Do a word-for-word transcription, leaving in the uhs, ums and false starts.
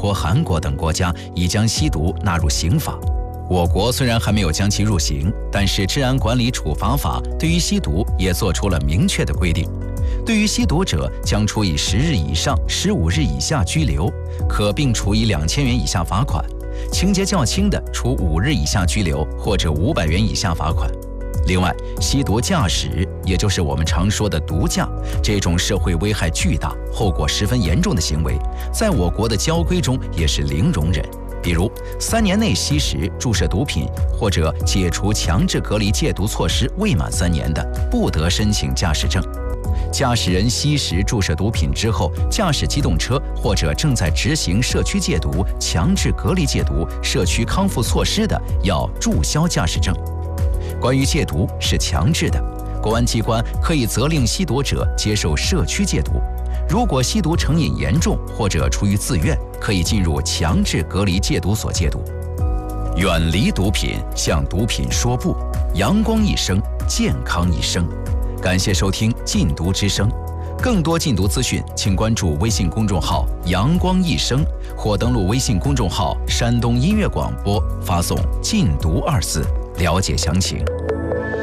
国、韩国等国家已将吸毒纳入刑法。我国虽然还没有将其入刑，但是《治安管理处罚法》对于吸毒也做出了明确的规定。对于吸毒者，将处以十日以上十五日以下拘留，可并处以两千元以下罚款；情节较轻的，处五日以下拘留或者五百元以下罚款。另外，吸毒驾驶，也就是我们常说的毒驾，这种社会危害巨大、后果十分严重的行为，在我国的交规中也是零容忍。比如，三年内吸食、注射毒品或者解除强制隔离戒毒措施未满三年的，不得申请驾驶证。驾驶人吸食、注射毒品之后驾驶机动车，或者正在执行社区戒毒、强制隔离戒毒、社区康复措施的，要注销驾驶证。关于戒毒是强制的，公安机关可以责令吸毒者接受社区戒毒。如果吸毒成瘾严重或者出于自愿，可以进入强制隔离戒毒所戒毒。远离毒品，向毒品说不，阳光一生，健康一生。感谢收听禁毒之声，更多禁毒资讯，请关注微信公众号“阳光一生”或登录微信公众号“山东音乐广播”，发送“禁毒”二字了解详情。